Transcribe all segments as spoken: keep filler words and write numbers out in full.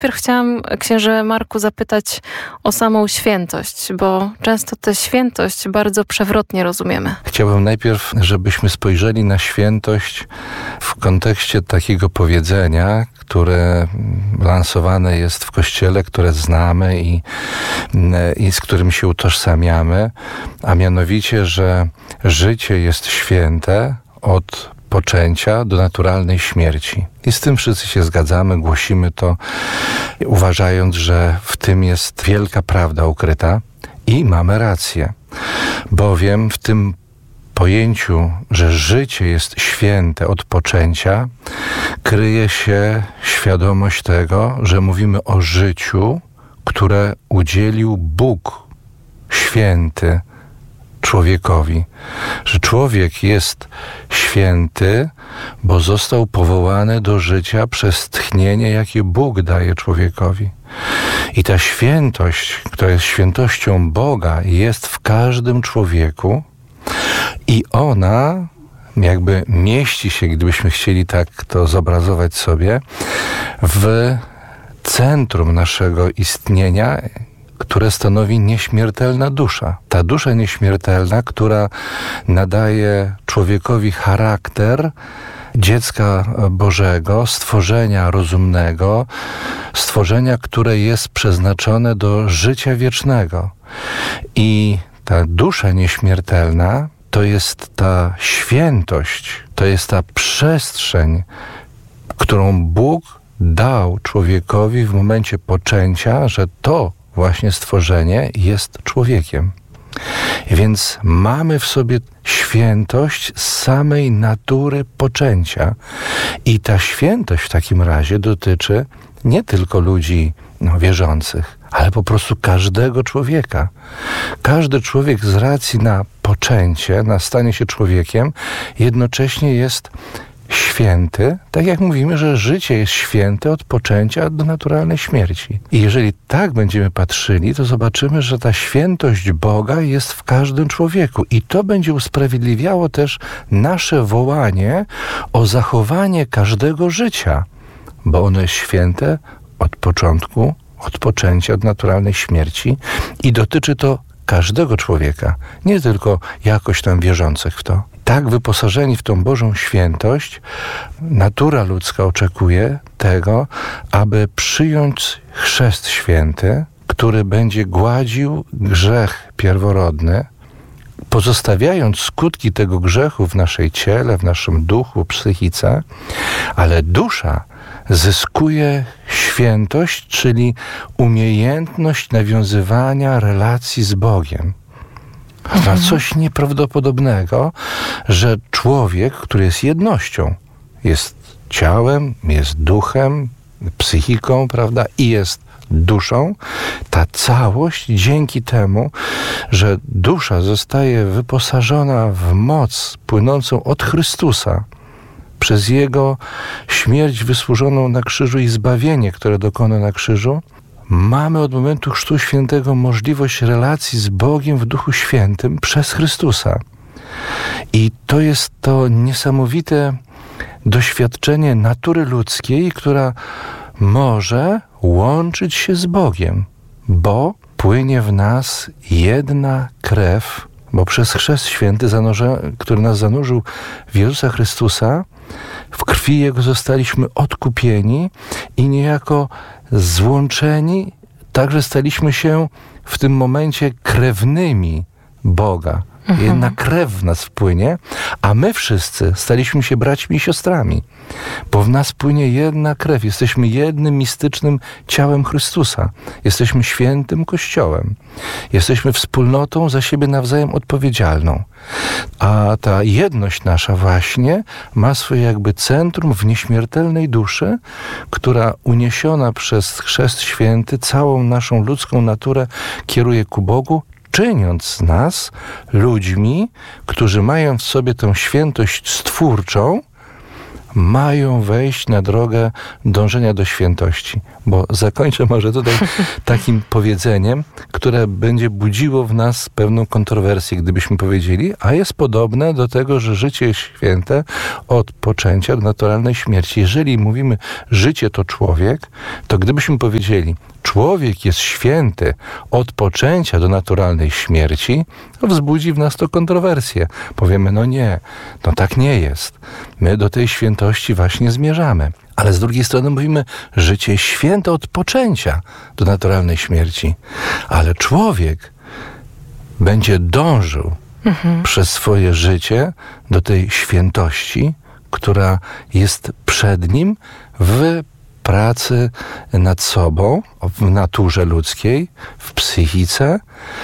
Najpierw chciałam, księże Marku, zapytać o samą świętość, bo często tę świętość bardzo przewrotnie rozumiemy. Chciałbym najpierw, żebyśmy spojrzeli na świętość w kontekście takiego powiedzenia, które lansowane jest w Kościele, które znamy i, i z którym się utożsamiamy, a mianowicie, że życie jest święte od poczęcia do naturalnej śmierci. I z tym wszyscy się zgadzamy, głosimy to, uważając, że w tym jest wielka prawda ukryta i mamy rację. Bowiem w tym pojęciu, że życie jest święte od poczęcia, kryje się świadomość tego, że mówimy o życiu, które udzielił Bóg święty człowiekowi. Że człowiek jest święty, bo został powołany do życia przez tchnienie, jakie Bóg daje człowiekowi. I ta świętość, która jest świętością Boga, jest w każdym człowieku i ona jakby mieści się, gdybyśmy chcieli tak to zobrazować sobie, w centrum naszego istnienia, które stanowi nieśmiertelna dusza. Ta dusza nieśmiertelna, która nadaje człowiekowi charakter dziecka Bożego, stworzenia rozumnego, stworzenia, które jest przeznaczone do życia wiecznego. I ta dusza nieśmiertelna to jest ta świętość, to jest ta przestrzeń, którą Bóg dał człowiekowi w momencie poczęcia, że to właśnie stworzenie jest człowiekiem. Więc mamy w sobie świętość z samej natury poczęcia. I ta świętość w takim razie dotyczy nie tylko ludzi no, wierzących, ale po prostu każdego człowieka. Każdy człowiek z racji na poczęcie, na stanie się człowiekiem, jednocześnie jest święty, tak jak mówimy, że życie jest święte od poczęcia do naturalnej śmierci. I jeżeli tak będziemy patrzyli, to zobaczymy, że ta świętość Boga jest w każdym człowieku. I to będzie usprawiedliwiało też nasze wołanie o zachowanie każdego życia, bo ono jest święte od początku, od poczęcia, od naturalnej śmierci i dotyczy to każdego człowieka, nie tylko jakoś tam wierzących w to. Tak wyposażeni w tą Bożą świętość, natura ludzka oczekuje tego, aby przyjąć chrzest święty, który będzie gładził grzech pierworodny, pozostawiając skutki tego grzechu w naszej ciele, w naszym duchu, psychice, ale dusza zyskuje świętość, czyli umiejętność nawiązywania relacji z Bogiem. To coś nieprawdopodobnego, że człowiek, który jest jednością, jest ciałem, jest duchem, psychiką, prawda, i jest duszą, ta całość dzięki temu, że dusza zostaje wyposażona w moc płynącą od Chrystusa, przez Jego śmierć wysłużoną na krzyżu i zbawienie, które dokonał na krzyżu, mamy od momentu Chrztu Świętego możliwość relacji z Bogiem w Duchu Świętym przez Chrystusa. I to jest to niesamowite doświadczenie natury ludzkiej, która może łączyć się z Bogiem, bo płynie w nas jedna krew, bo przez Chrzest Święty, który nas zanurzył w Jezusa Chrystusa, w krwi Jego zostaliśmy odkupieni i niejako złączeni, także staliśmy się w tym momencie krewnymi Boga. Mhm. Jedna krew w nas wpłynie, a my wszyscy staliśmy się braćmi i siostrami, bo w nas płynie jedna krew. Jesteśmy jednym mistycznym ciałem Chrystusa. Jesteśmy świętym Kościołem. Jesteśmy wspólnotą za siebie nawzajem odpowiedzialną. A ta jedność nasza właśnie ma swoje jakby centrum w nieśmiertelnej duszy, która uniesiona przez Chrzest Święty całą naszą ludzką naturę kieruje ku Bogu, czyniąc z nas ludźmi, którzy mają w sobie tę świętość stwórczą, mają wejść na drogę dążenia do świętości. Bo zakończę może tutaj takim powiedzeniem, które będzie budziło w nas pewną kontrowersję, gdybyśmy powiedzieli, a jest podobne do tego, że życie jest święte od poczęcia do naturalnej śmierci. Jeżeli mówimy, życie to człowiek, to gdybyśmy powiedzieli, człowiek jest święty od poczęcia do naturalnej śmierci, to wzbudzi w nas to kontrowersję. Powiemy, no nie, no tak nie jest. My do tej świętości właśnie zmierzamy. Ale z drugiej strony mówimy, życie jest święte od poczęcia do naturalnej śmierci. Ale człowiek będzie dążył mhm. przez swoje życie do tej świętości, która jest przed nim w pracy nad sobą, w naturze ludzkiej, w psychice,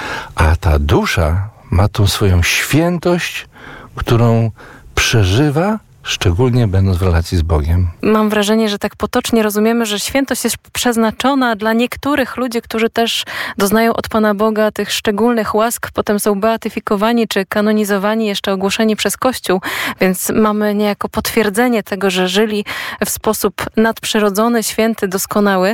a ta dusza ma tą swoją świętość, którą przeżywa, szczególnie będąc w relacji z Bogiem. Mam wrażenie, że tak potocznie rozumiemy, że świętość jest przeznaczona dla niektórych ludzi, którzy też doznają od Pana Boga tych szczególnych łask, potem są beatyfikowani czy kanonizowani, jeszcze ogłoszeni przez Kościół, więc mamy niejako potwierdzenie tego, że żyli w sposób nadprzyrodzony, święty, doskonały.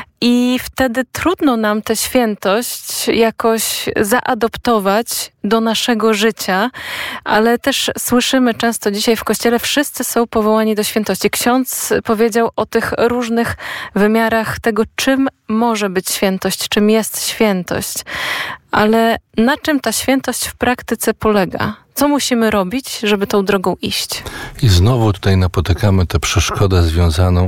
I wtedy trudno nam tę świętość jakoś zaadoptować do naszego życia, ale też słyszymy często dzisiaj w Kościele, wszyscy są powołani do świętości. Ksiądz powiedział o tych różnych wymiarach tego, czym może być świętość, czym jest świętość. Ale na czym ta świętość w praktyce polega? Co musimy robić, żeby tą drogą iść? I znowu tutaj napotykamy tę przeszkodę związaną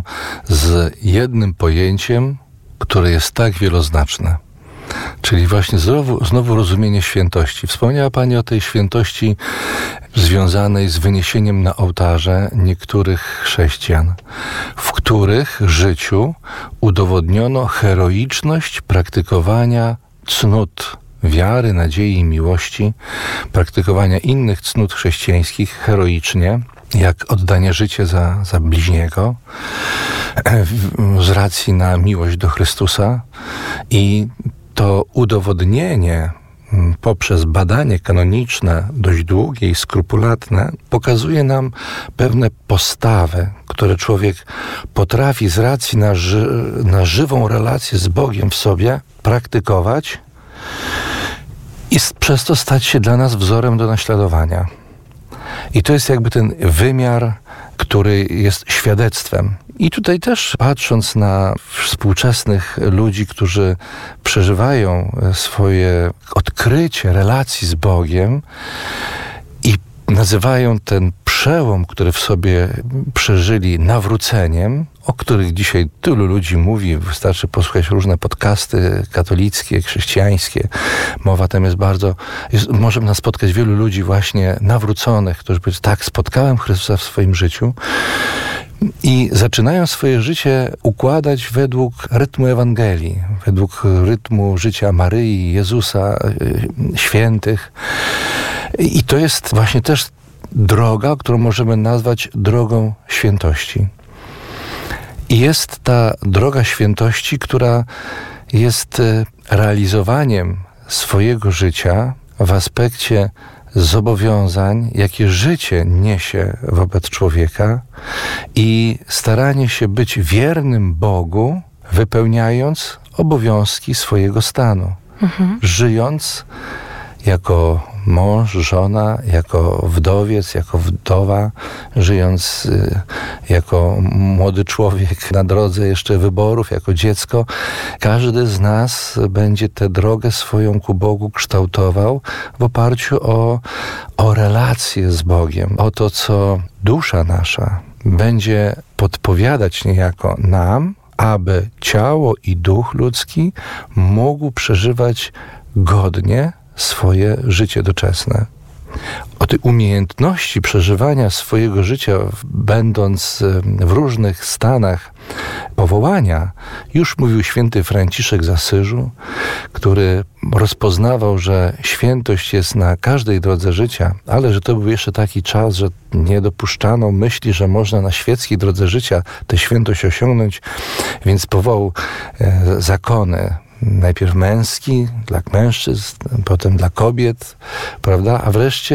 z jednym pojęciem, które jest tak wieloznaczne. Czyli właśnie znowu, znowu rozumienie świętości. Wspomniała Pani o tej świętości związanej z wyniesieniem na ołtarze niektórych chrześcijan, w których życiu udowodniono heroiczność praktykowania cnót wiary, nadziei i miłości, praktykowania innych cnót chrześcijańskich heroicznie, jak oddanie życia za, za bliźniego, z racji na miłość do Chrystusa. I to udowodnienie poprzez badanie kanoniczne, dość długie i skrupulatne, pokazuje nam pewne postawy, które człowiek potrafi z racji na, ży, na żywą relację z Bogiem w sobie praktykować i przez to stać się dla nas wzorem do naśladowania. I to jest jakby ten wymiar, który jest świadectwem. I tutaj też patrząc na współczesnych ludzi, którzy przeżywają swoje odkrycie relacji z Bogiem i nazywają ten przełom, który w sobie przeżyli, nawróceniem, o których dzisiaj tylu ludzi mówi, wystarczy posłuchać różne podcasty katolickie, chrześcijańskie. Mowa tam jest bardzo... Jest, możemy nas spotkać wielu ludzi właśnie nawróconych, którzy powiedzą, tak, spotkałem Chrystusa w swoim życiu i zaczynają swoje życie układać według rytmu Ewangelii, według rytmu życia Maryi, Jezusa, świętych. I to jest właśnie też droga, którą możemy nazwać drogą świętości. I jest ta droga świętości, która jest realizowaniem swojego życia w aspekcie zobowiązań, jakie życie niesie wobec człowieka i staranie się być wiernym Bogu, wypełniając obowiązki swojego stanu. Mhm. Żyjąc jako mąż, żona, jako wdowiec, jako wdowa, żyjąc y, jako młody człowiek na drodze jeszcze wyborów, jako dziecko. Każdy z nas będzie tę drogę swoją ku Bogu kształtował w oparciu o, o relację z Bogiem, o to, co dusza nasza będzie podpowiadać niejako nam, aby ciało i duch ludzki mógł przeżywać godnie swoje życie doczesne. O tej umiejętności przeżywania swojego życia, będąc w różnych stanach powołania, już mówił święty Franciszek z Asyżu, który rozpoznawał, że świętość jest na każdej drodze życia, ale że to był jeszcze taki czas, że nie dopuszczano myśli, że można na świeckiej drodze życia tę świętość osiągnąć, więc powołał e, zakony, najpierw męski dla mężczyzn, potem dla kobiet, prawda? A wreszcie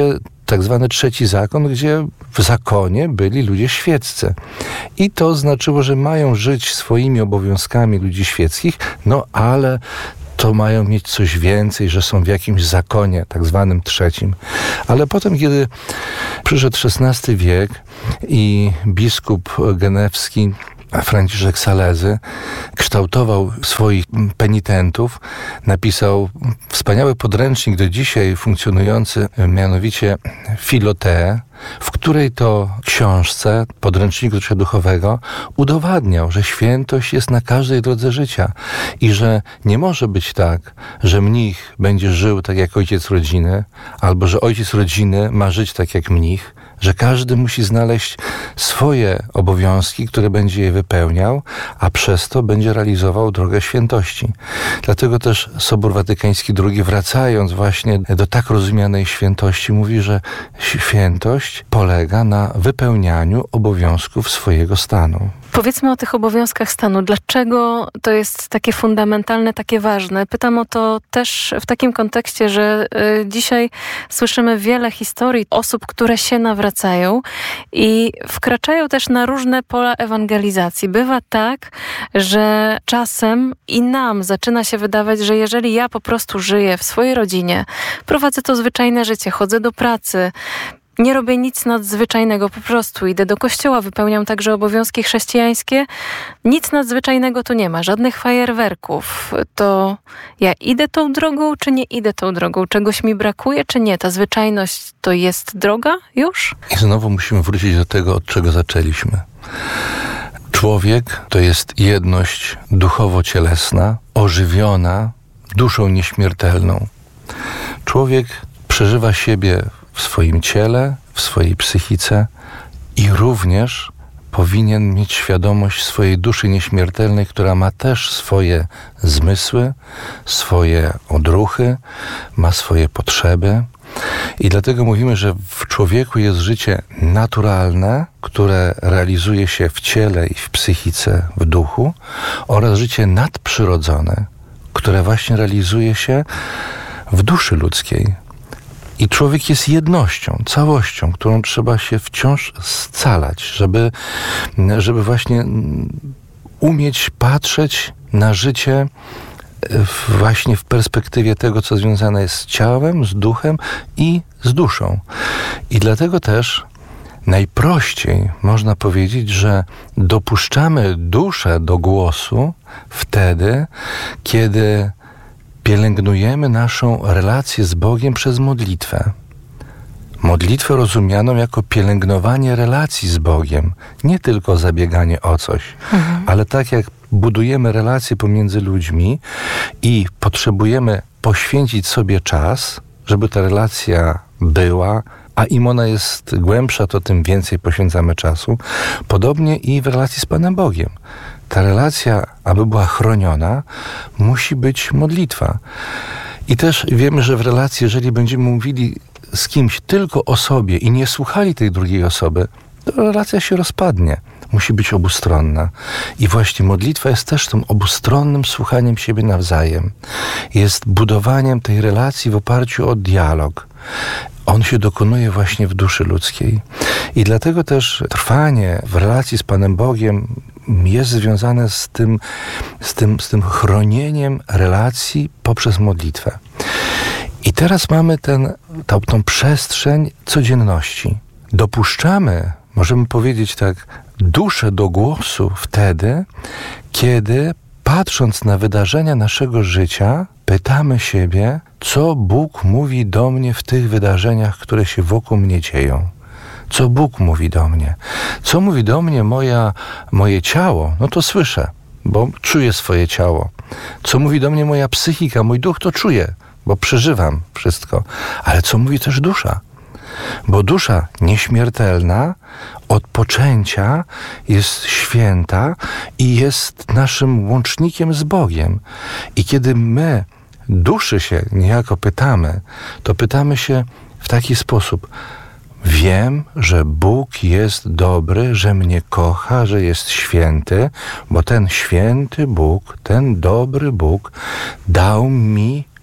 tak zwany trzeci zakon, gdzie w zakonie byli ludzie świeccy. I to znaczyło, że mają żyć swoimi obowiązkami ludzi świeckich, no ale to mają mieć coś więcej, że są w jakimś zakonie, tak zwanym trzecim. Ale potem, kiedy przyszedł szesnasty wiek i biskup genewski Franciszek Salezy kształtował swoich penitentów, napisał wspaniały podręcznik do dzisiaj funkcjonujący, mianowicie Filoteę, w której to książce, podręczniku życia duchowego, udowadniał, że świętość jest na każdej drodze życia i że nie może być tak, że mnich będzie żył tak jak ojciec rodziny, albo że ojciec rodziny ma żyć tak jak mnich, że każdy musi znaleźć swoje obowiązki, które będzie je wypełniał, a przez to będzie realizował drogę świętości. Dlatego też Sobór Watykański drugi, wracając właśnie do tak rozumianej świętości, mówi, że świętość polega na wypełnianiu obowiązków swojego stanu. Powiedzmy o tych obowiązkach stanu. Dlaczego to jest takie fundamentalne, takie ważne? Pytam o to też w takim kontekście, że y, dzisiaj słyszymy wiele historii osób, które się nawracają i wkraczają też na różne pola ewangelizacji. Bywa tak, że czasem i nam zaczyna się wydawać, że jeżeli ja po prostu żyję w swojej rodzinie, prowadzę to zwyczajne życie, chodzę do pracy, nie robię nic nadzwyczajnego, po prostu idę do kościoła, wypełniam także obowiązki chrześcijańskie. Nic nadzwyczajnego tu nie ma, żadnych fajerwerków. To ja idę tą drogą, czy nie idę tą drogą? Czegoś mi brakuje, czy nie? Ta zwyczajność to jest droga już? I znowu musimy wrócić do tego, od czego zaczęliśmy. Człowiek to jest jedność duchowo-cielesna, ożywiona duszą nieśmiertelną. Człowiek przeżywa siebie w swoim ciele, w swojej psychice i również powinien mieć świadomość swojej duszy nieśmiertelnej, która ma też swoje zmysły, swoje odruchy, ma swoje potrzeby. I dlatego mówimy, że w człowieku jest życie naturalne, które realizuje się w ciele i w psychice, w duchu, oraz życie nadprzyrodzone, które właśnie realizuje się w duszy ludzkiej. I człowiek jest jednością, całością, którą trzeba się wciąż scalać, żeby, żeby właśnie umieć patrzeć na życie właśnie w perspektywie tego, co związane jest z ciałem, z duchem i z duszą. I dlatego też najprościej można powiedzieć, że dopuszczamy duszę do głosu wtedy, kiedy pielęgnujemy naszą relację z Bogiem przez modlitwę. Modlitwę rozumianą jako pielęgnowanie relacji z Bogiem, nie tylko zabieganie o coś, mhm. ale tak jak budujemy relacje pomiędzy ludźmi i potrzebujemy poświęcić sobie czas, żeby ta relacja była, a im ona jest głębsza, to tym więcej poświęcamy czasu. Podobnie i w relacji z Panem Bogiem. Ta relacja, aby była chroniona, musi być modlitwa. I też wiemy, że w relacji, jeżeli będziemy mówili z kimś tylko o sobie i nie słuchali tej drugiej osoby, to relacja się rozpadnie. Musi być obustronna. I właśnie modlitwa jest też tym obustronnym słuchaniem siebie nawzajem. Jest budowaniem tej relacji w oparciu o dialog. On się dokonuje właśnie w duszy ludzkiej. I dlatego też trwanie w relacji z Panem Bogiem jest związane z tym, z tym, z tym chronieniem relacji poprzez modlitwę. I teraz mamy ten, tą, tą przestrzeń codzienności. Dopuszczamy, możemy powiedzieć tak, duszę do głosu wtedy, kiedy patrząc na wydarzenia naszego życia, pytamy siebie, co Bóg mówi do mnie w tych wydarzeniach, które się wokół mnie dzieją. Co Bóg mówi do mnie? Co mówi do mnie moja, moje ciało? No to słyszę, bo czuję swoje ciało. Co mówi do mnie moja psychika, mój duch, to czuję, bo przeżywam wszystko. Ale co mówi też dusza? Bo dusza nieśmiertelna od poczęcia jest święta i jest naszym łącznikiem z Bogiem. I kiedy my duszy się niejako pytamy, to pytamy się w taki sposób: wiem, że Bóg jest dobry, że mnie kocha, że jest święty, bo ten święty Bóg, ten dobry Bóg dał mi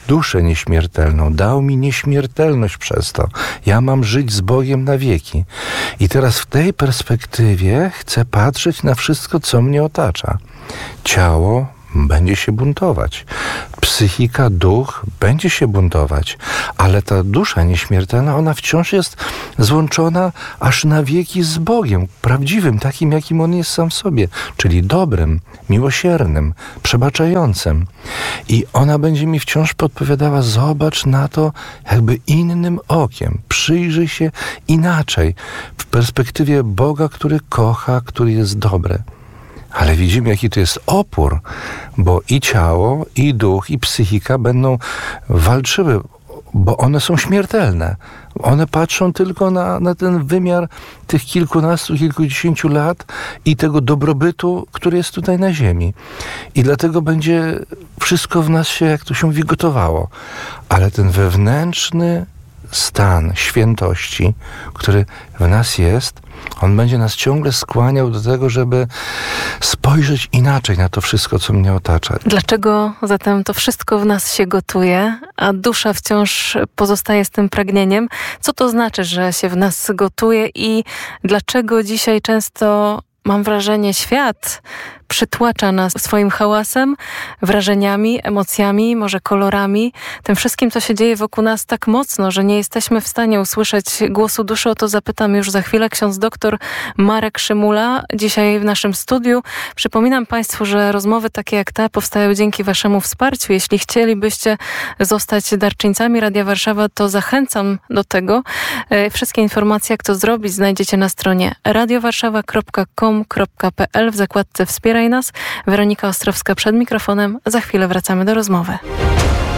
duszę nieśmiertelną, dał mi nieśmiertelność przez to. Ja mam żyć z Bogiem na wieki. I teraz w tej perspektywie chcę patrzeć na wszystko, co mnie otacza. Ciało będzie się buntować. Psychika, duch będzie się buntować, ale ta dusza nieśmiertelna, ona wciąż jest złączona aż na wieki z Bogiem, prawdziwym, takim, jakim On jest sam w sobie, czyli dobrym, miłosiernym, przebaczającym. I ona będzie mi wciąż podpowiadała, zobacz na to jakby innym okiem, przyjrzyj się inaczej, w perspektywie Boga, który kocha, który jest dobry. Ale widzimy, jaki to jest opór, bo i ciało, i duch, i psychika będą walczyły, bo one są śmiertelne. One patrzą tylko na, na ten wymiar tych kilkunastu, kilkudziesięciu lat i tego dobrobytu, który jest tutaj na ziemi. I dlatego będzie wszystko w nas się, jak to się mówi, gotowało. Ale ten wewnętrzny stan świętości, który w nas jest, on będzie nas ciągle skłaniał do tego, żeby spojrzeć inaczej na to wszystko, co mnie otacza. Dlaczego zatem to wszystko w nas się gotuje, a dusza wciąż pozostaje z tym pragnieniem? Co to znaczy, że się w nas gotuje i dlaczego dzisiaj często, mam wrażenie, świat przytłacza nas swoim hałasem, wrażeniami, emocjami, może kolorami, tym wszystkim, co się dzieje wokół nas tak mocno, że nie jesteśmy w stanie usłyszeć głosu duszy? O to zapytam już za chwilę. Ksiądz doktor Marek Szymula dzisiaj w naszym studiu. Przypominam Państwu, że rozmowy takie jak ta powstają dzięki Waszemu wsparciu. Jeśli chcielibyście zostać darczyńcami Radia Warszawa, to zachęcam do tego. Wszystkie informacje, jak to zrobić, znajdziecie na stronie radiowarszawa kropka com kropka p l w zakładce Wspieraj nas. Weronika Ostrowska przed mikrofonem. Za chwilę wracamy do rozmowy.